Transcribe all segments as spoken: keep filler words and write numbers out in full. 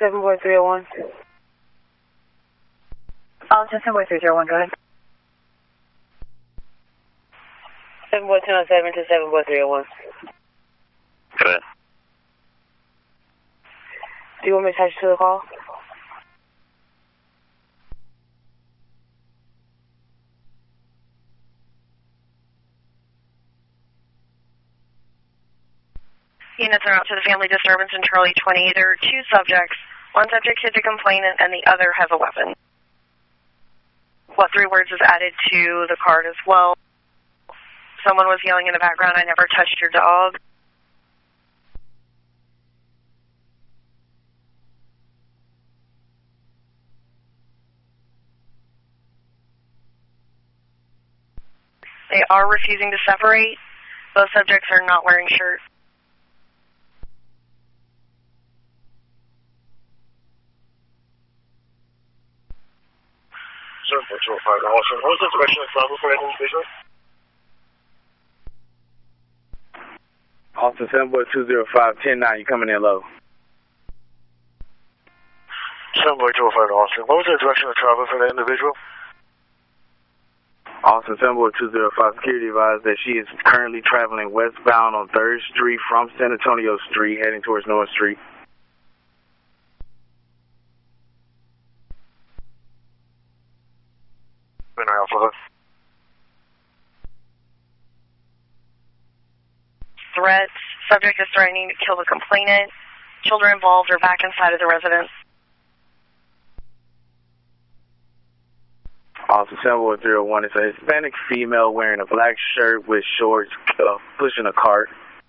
seven boy three oh one. Alton seven boy three zero one, go ahead. seven boy ten oh seven to seven boy three oh one. Go ahead. Do you want me to attach to the call? Units are out to the family disturbance in Charlie twenty. There are two subjects. One subject is a complainant and the other has a weapon. What three words is added to the card as well? Someone was yelling in the background, "I never touched your dog." They are refusing to separate. Both subjects are not wearing shirts. seven four two oh five, Austin. What was the direction of travel for that individual? Austin seven boy two zero five, ten nine, you coming in low. seven four two oh five, Austin. What was the direction of travel for that individual? Austin seven boy two zero five, security advised that she is currently traveling westbound on third Street from San Antonio Street, heading towards North Street. Been Alpha. Threats. Subject is threatening to kill the complainant. Children involved are back inside of the residence. Austin seven boy three oh one, it's a Hispanic female wearing a black shirt with shorts, uh, pushing a cart.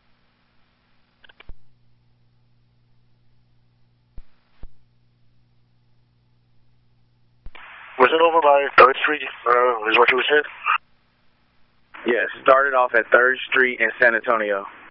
Was it over by third Street, uh, is what you said? Yes, started off at third Street in San Antonio.